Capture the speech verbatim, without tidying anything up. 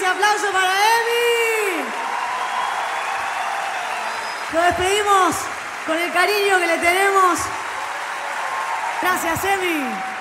ese aplauso para Emi. Lo despedimos con el cariño que le tenemos. Gracias, Emi.